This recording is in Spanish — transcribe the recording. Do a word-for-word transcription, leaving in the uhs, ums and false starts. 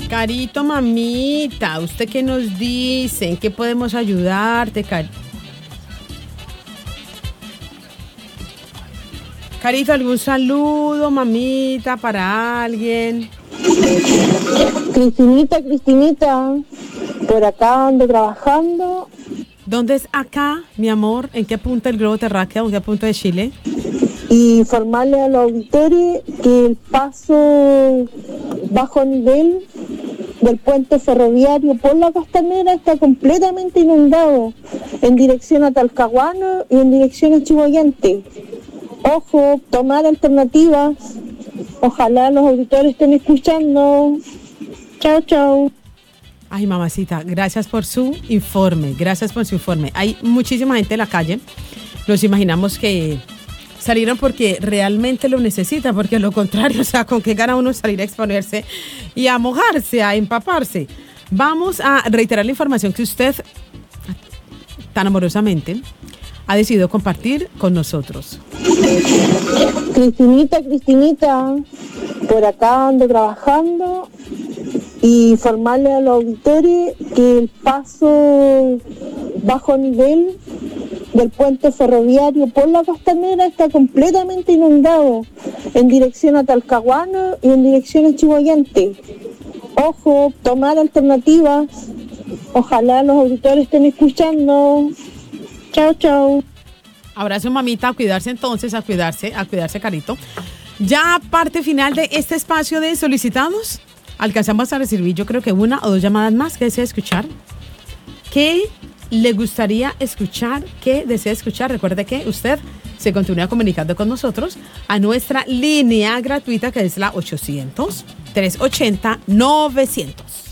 Carito, mamita, ¿usted qué nos dice? ¿En qué podemos ayudarte, Cari? Carito, ¿algún saludo, mamita, para alguien? Cristinita, Cristinita, por acá ando trabajando. ¿Dónde es acá, mi amor? ¿En qué punto del globo terráqueo? ¿En qué punto de Chile? Y informarle a los auditores que el paso bajo nivel del puente ferroviario por la Costanera está completamente inundado en dirección a Talcahuano y en dirección a Chimoyante. Ojo, tomar alternativas. Ojalá los auditores estén escuchando. Chao, chao. Ay, mamacita, gracias por su informe, gracias por su informe. Hay muchísima gente en la calle. Nos imaginamos que salieron porque realmente lo necesitan, porque a lo contrario, o sea, con qué gana uno salir a exponerse y a mojarse, a empaparse. Vamos a reiterar la información que usted tan amorosamente ha decidido compartir con nosotros. Cristinita, Cristinita, por acá ando trabajando. Y informarle a los auditores que el paso bajo nivel del puente ferroviario por la Costanera está completamente inundado en dirección a Talcahuano y en dirección a Chimoyante. Ojo, tomar alternativas. Ojalá los auditores estén escuchando. Chao, chao. Abrazo, mamita, a cuidarse entonces, a cuidarse, a cuidarse, Carito. Ya parte final de este espacio de solicitados. Alcanzamos a recibir, yo creo que una o dos llamadas más que desea escuchar. ¿Qué le gustaría escuchar? ¿Qué desea escuchar? Recuerde que usted se continúa comunicando con nosotros a nuestra línea gratuita que es la ochocientos, trescientos ochenta, novecientos.